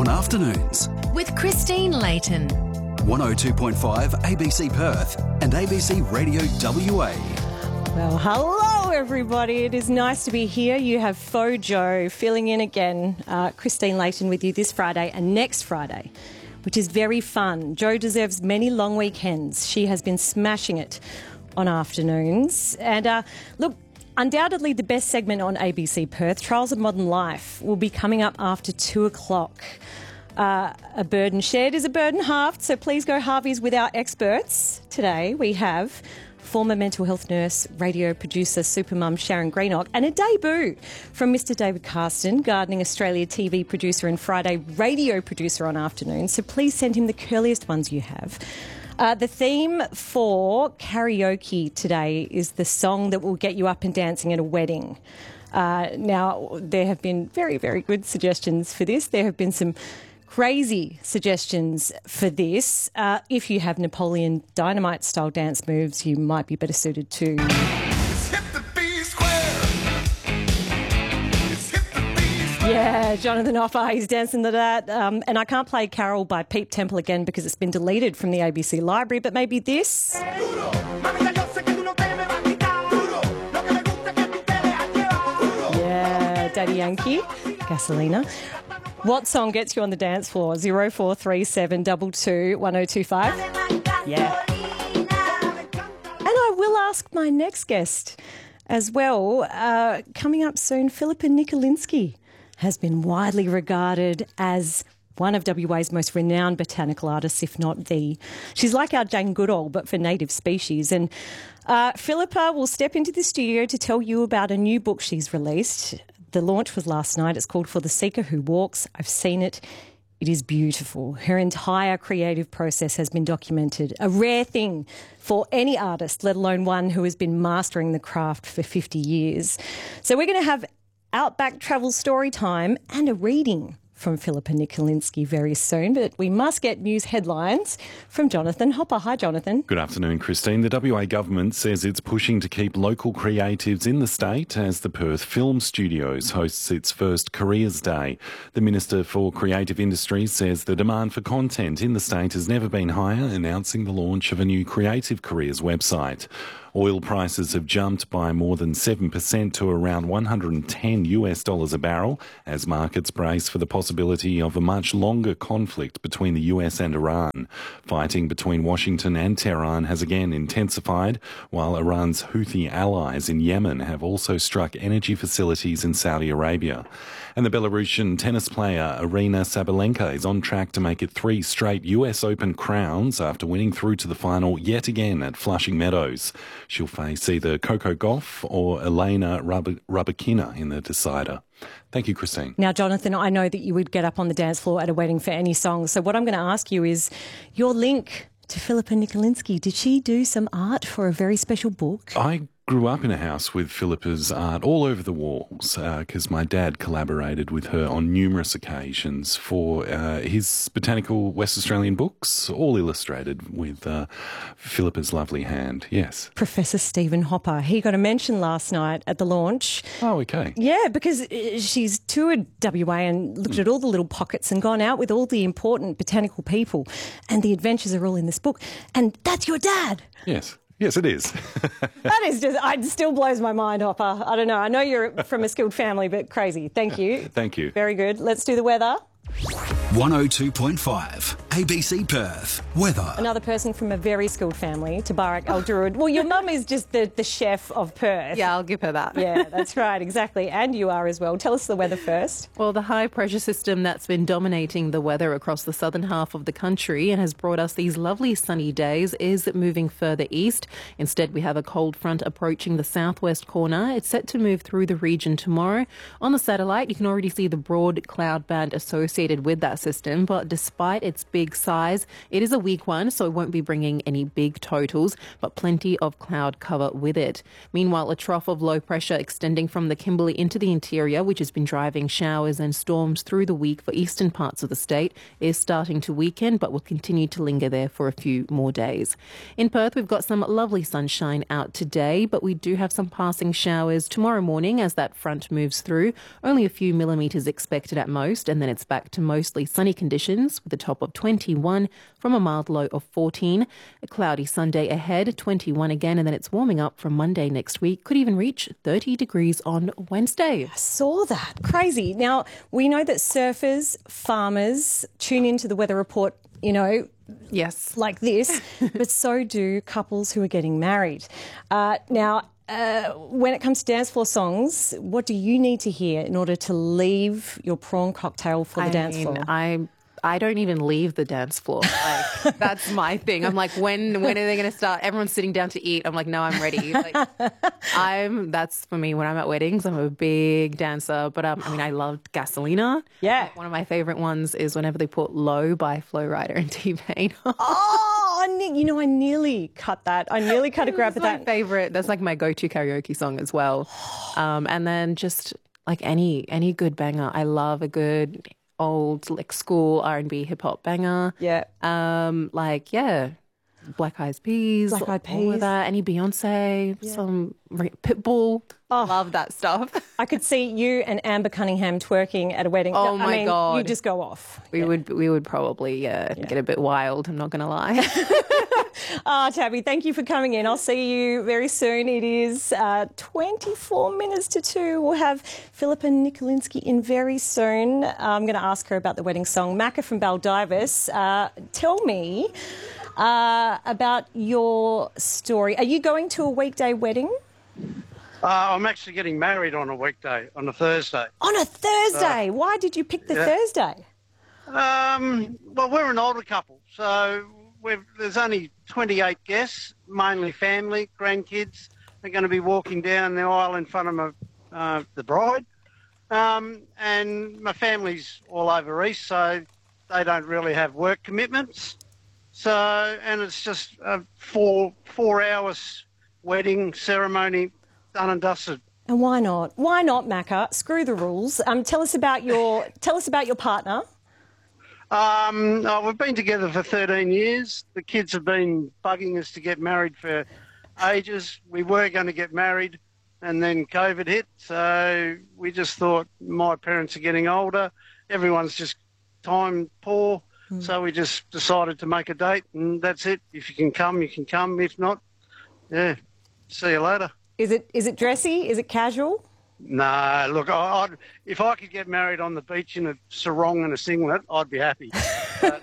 Afternoons with Christine Layton. 102.5 ABC Perth and ABC Radio WA. Well, hello everybody. It is nice to be here. You have Fojo filling in again. Christine Layton with you this Friday and next Friday, which is very fun. Jo deserves many long weekends. She has been smashing it on afternoons. And look, undoubtedly the best segment on ABC Perth, Trials of Modern Life, will be coming up after 2 o'clock. A burden shared is a burden halved, so please go halvies with our experts. Today we have former mental health nurse, radio producer, supermum Sharon Greenock, and a debut from Mr. David Carston, Gardening Australia TV producer and Friday radio producer on afternoons. So please send him the curliest ones you have. The theme for karaoke today is the song that will get you up and dancing at a wedding. Now, there have been very, very good suggestions for this. There have been some crazy suggestions for this. If you have Napoleon Dynamite style dance moves, you might be better suited to. Yeah, Jonathan Hopper, he's dancing to that. And I can't play Carol by Pete Temple again because it's been deleted from the ABC library, but maybe this. Yeah, Daddy Yankee, Gasolina. What song gets you on the dance floor? 0437 22 1025. Yeah. And I will ask my next guest as well. Coming up soon, Philippa Nikolinsky has been widely regarded as one of WA's most renowned botanical artists, if not the. She's like our Jane Goodall, but for native species. And Philippa will step into the studio to tell you about a new book she's released. The launch was last night. It's called For the Seeker Who Walks. I've seen it. It is beautiful. Her entire creative process has been documented, a rare thing for any artist, let alone one who has been mastering the craft for 50 years. So we're going to have Outback Travel story time and a reading from Philippa Nikolinsky very soon, but we must get news headlines from Jonathan Hopper. Hi, Jonathan. Good afternoon, Christine. The WA government says it's pushing to keep local creatives in the state as the Perth Film Studios hosts its first Careers Day. The Minister for Creative Industries says the demand for content in the state has never been higher, announcing the launch of a new Creative Careers website. Oil prices have jumped by more than 7% to around $110 a barrel as markets brace for the possibility of a much longer conflict between the US and Iran. Fighting between Washington and Tehran has again intensified, while Iran's Houthi allies in Yemen have also struck energy facilities in Saudi Arabia. And the Belarusian tennis player Aryna Sabalenka is on track to make it 3 straight US Open crowns after winning through to the final yet again at Flushing Meadows. She'll face either Coco Gauff or Elena Rybakina in the decider. Thank you, Christine. Now, Jonathan, I know that you would get up on the dance floor at a wedding for any song. So what I'm going to ask you is your link to Philippa Nikolinsky. Did she do some art for a very special book? I grew up in a house with Philippa's art all over the walls because my dad collaborated with her on numerous occasions for his botanical West Australian books, all illustrated with Philippa's lovely hand, yes. Professor Stephen Hopper, he got a mention last night at the launch. Oh, okay. Yeah, because she's toured WA and looked at all the little pockets and gone out with all the important botanical people, and the adventures are all in this book. And that's your dad. Yes. Yes, it is. That is just, it still blows my mind, Hopper. I don't know. I know you're from a skilled family, but crazy. Thank you. Thank you. Very good. Let's do the weather. 102.5 ABC Perth. Weather. Another person from a very skilled family, Tabarak Al-Durud. Well, your mum is just the chef of Perth. Yeah, I'll give her that. Yeah, that's right, exactly. And you are as well. Tell us the weather first. Well, the high pressure system that's been dominating the weather across the southern half of the country and has brought us these lovely sunny days is moving further east. Instead, we have a cold front approaching the southwest corner. It's set to move through the region tomorrow. On the satellite, you can already see the broad cloud band associated with that system, but despite its big size, it is a weak one, so it won't be bringing any big totals, but plenty of cloud cover with it. Meanwhile, a trough of low pressure extending from the Kimberley into the interior, which has been driving showers and storms through the week for eastern parts of the state, is starting to weaken, but will continue to linger there for a few more days. In Perth, we've got some lovely sunshine out today, but we do have some passing showers tomorrow morning as that front moves through. Only a few millimetres expected at most, and then it's back to mostly sunny conditions with a top of 21 from a mild low of 14. A cloudy Sunday ahead, 21 again, and then it's warming up from Monday next week. Could even reach 30 degrees on Wednesday. I saw that. Crazy. Now, we know that surfers, farmers tune into the weather report, Yes. like this, but so do couples who are getting married. When it comes to dance floor songs, what do you need to hear in order to leave your prawn cocktail for the dance floor? I don't even leave the dance floor. Like, that's my thing. I'm like, when are they going to start? Everyone's sitting down to eat. I'm like, no, I'm ready. Like, that's for me when I'm at weddings. I'm a big dancer, but I loved Gasolina. Yeah. One of my favorite ones is whenever they put Low by Flo Rida and T-Pain. I nearly cut that. I nearly cut a grab at that. That's my favorite. That's like my go-to karaoke song as well. And then just like any good banger. I love a good old like school R&B hip hop banger. Yeah. Black Eyed Peas. Black Eyed All Peas. of that. Any Beyonce, some Pitbull. Oh. Love that stuff. I could see you and Amber Cunningham twerking at a wedding. Oh, my God. You just go off. We would probably get a bit wild, I'm not going to lie. Tabby, thank you for coming in. I'll see you very soon. It is 24 minutes to 2. We'll have Philippa Nikolinsky in very soon. I'm going to ask her about the wedding song. Macca from Baldivis, tell me about your story. Are you going to a weekday wedding? I'm actually getting married on a weekday, on a Thursday. On a Thursday? Why did you pick the Thursday? Well, we're an older couple, so there's only 28 guests, mainly family, grandkids. They're going to be walking down the aisle in front of the bride. And my family's all over East, so they don't really have work commitments. So, and it's just a 4 hours wedding ceremony, done and dusted. And why not? Why not, Macca? Screw the rules. Tell us about your partner. We've been together for 13 years. The kids have been bugging us to get married for ages. We were going to get married, and then COVID hit. So we just thought, my parents are getting older. Everyone's just time poor. So we just decided to make a date, and that's it. If you can come, you can come. If not, see you later. Is it dressy? Is it casual? No, look, if I could get married on the beach in a sarong and a singlet, I'd be happy.